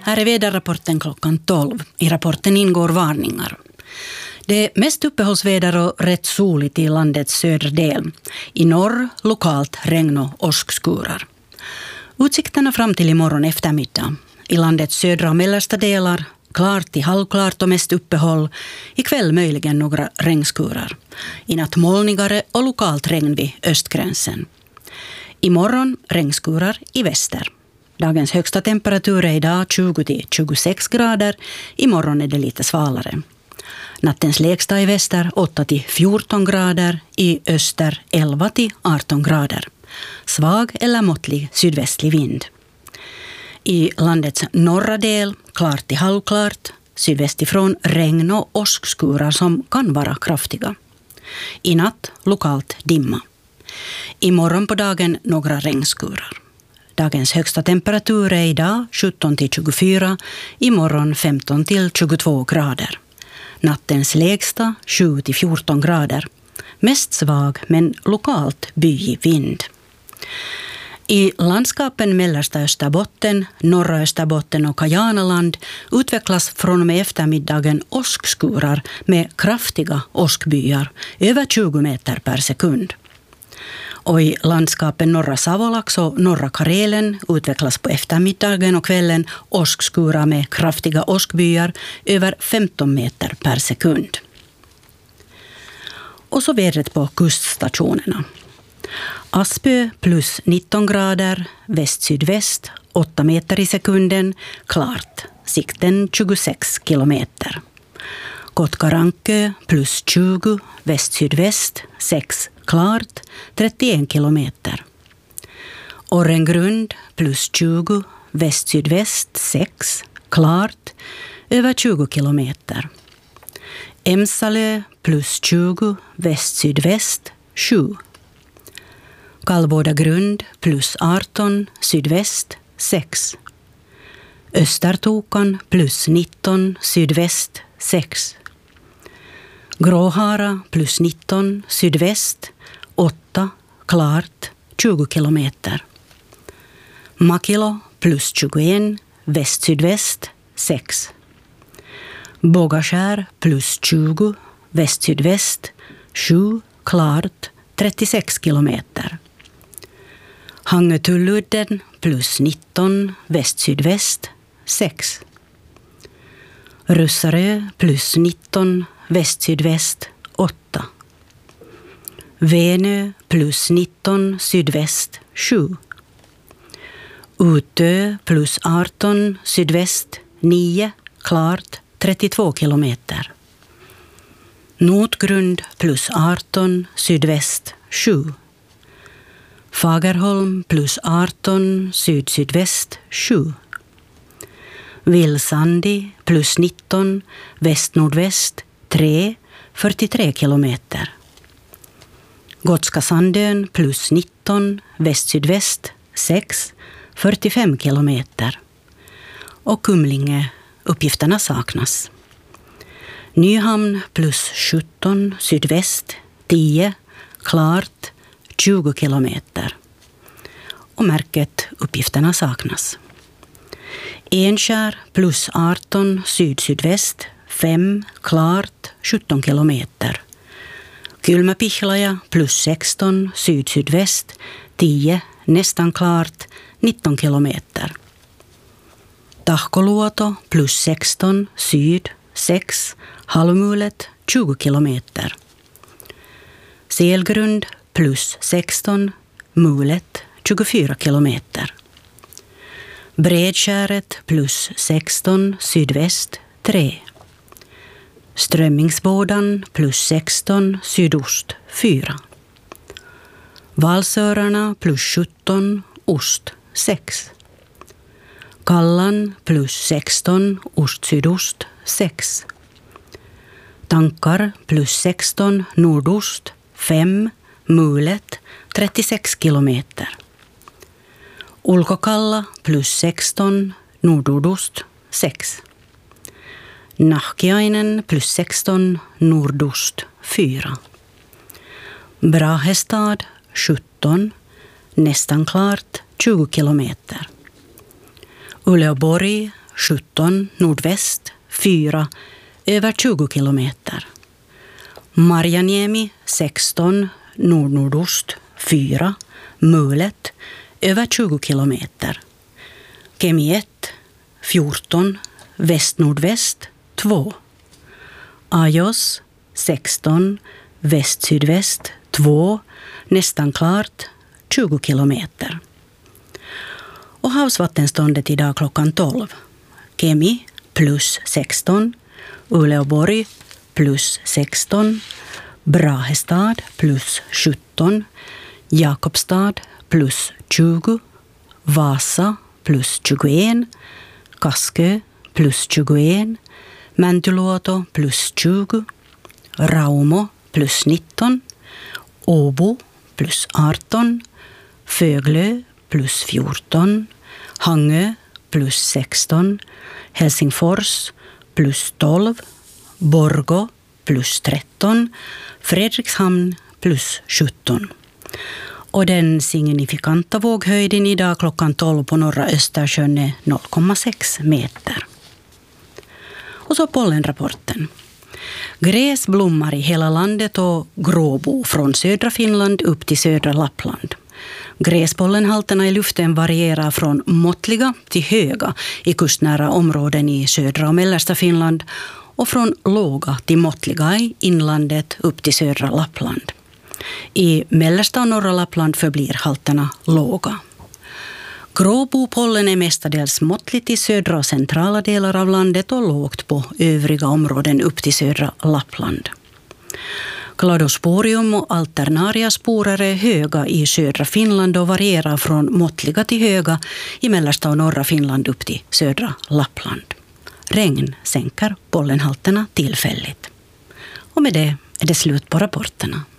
här är väderrapporten klockan 12. I rapporten ingår varningar. Det är mest uppehållsväder och rätt soligt i landets södra del. I norr lokalt regn och åskskurar. Utsikterna fram till imorgon eftermiddag. I landets södra och mellersta delar klart till halvklart och mest uppehåll. Ikväll möjligen några regnskurar. I natt molnigare och lokalt regn vid östgränsen. Imorgon regnskurar i väster. Dagens högsta temperatur är idag 20-26 grader. Imorgon är det lite svalare. Nattens lägsta i väster 8-14 grader. I öster 11-18 grader. Svag eller måttlig sydvästlig vind. I landets norra del klart till halvklart. Sydvästifrån regn och åskskurar som kan vara kraftiga. I natt lokalt dimma. Imorgon på dagen några regnskurar. Dagens högsta temperatur är idag 17-24, imorgon 15-22 grader. Nattens lägsta 7-14 grader. Mest svag men lokalt byig vind. I landskapen mellersta Österbotten, norra Österbotten och Kajanaland utvecklas från och med eftermiddagen åskskurar med kraftiga åskbyar över 20 meter per sekund. Och i landskapen norra Savolax och norra Karelen utvecklas på eftermiddagen och kvällen åskskurar med kraftiga åskbyar över 15 meter per sekund. Och så vädret på kuststationerna. Aspö plus 19 grader, väst-sydväst, 8 meter i sekunden, klart, sikten 26 kilometer. Kotkarankö plus 20, väst-sydväst, 6 klart, 31 kilometer. Orrengrund plus 20, väst-sydväst, 6 klart, över 20 kilometer. Emsalö plus 20, väst-sydväst, 7. Kallbådagrund plus 18, sydväst, 6. Östertokan plus 19, sydväst, 6. Gråhara plus 19, sydväst, 8, klart, 20 kilometer. Makilo plus 21, väst-sydväst, 6. Bågaskär plus 20, väst-sydväst, 7, klart, 36 kilometer. Hangötulludden plus 19, väst-sydväst, 6. Russarö plus 19, väst-sydväst, 8. Venö plus 19, sydväst, 7. Utö plus 18, sydväst, 9, klart, 32 kilometer. Notgrund plus 18, sydväst, 7. Fagerholm plus 18, syd-sydväst, 7. Vilsandi plus 19, väst-nordväst, 3, 43 kilometer. Gotska Sandön plus 19, väst-sydväst, 6, 45 kilometer. Och Kumlinge, uppgifterna saknas. Nyhamn plus 17, sydväst, 10, klart, 20 kilometer. Och märket uppgifterna saknas. Enskär plus 18, syd-sydväst, 5, klart, 17 kilometer. Kylmäpihlaja plus 16, syd-sydväst, 10, nästan klart, 19 kilometer. Tahkoluoto plus 16, syd, 6, halvmulet, 20 kilometer. Selgrund plus 16, mulet, 24 kilometer. Bredskäret plus 16, sydväst, 3. Strömmingsbådan plus 16, sydost, 4. Valsörarna plus 17, ost, 6. Kallan plus 16, ost-sydost, 6. Tankar plus 16, nordost, 5, mulet, 36 kilometer. Ulkokalla plus 16, nordost, 6. Nahkiainen plus 16, nordost, 4. Brahestad 17, nästan klart, 20 kilometer. Uleåborg 17 nordväst, 4 över 20 kilometer. Marjaniemi 16 nordnordost, 4 mulet över 20 kilometer. Kemi 1 14 väst-nordväst, 2. Ajos 16 väst-sydväst, 2 nästan klart, 20 kilometer. Och havsvattenståndet idag klockan 12. Kemi plus 16, Uleåborg plus 16, Brahestad plus 17, Jakobstad plus 20, Vasa plus 21, Kaskö plus 21, Mäntyluoto plus 20, Raumo plus 19, Åbo plus 18, Föglö plus 14, Hangö plus 16, Helsingfors plus 12, Borgå plus 13, Fredrikshamn plus 17. Och den signifikanta våghöjden idag klockan 12 på norra Östersjön är 0,6 meter. Och så pollenrapporten. Gräs blommar i hela landet och gråbo från södra Finland upp till södra Lappland. Gräspollenhalterna i luften varierar från måttliga till höga i kustnära områden i södra och mellersta Finland och från låga till måttliga i inlandet upp till södra Lappland. I mellersta och norra Lappland förblir halterna låga. Gråbopollen är mestadels måttligt i södra och centrala delar av landet och lågt på övriga områden upp till södra Lappland. Cladosporium och alternariasporer är höga i södra Finland och varierar från måttliga till höga i mellersta och norra Finland upp till södra Lappland. Regn sänker pollenhalterna tillfälligt. Och med det är det slut på rapporterna.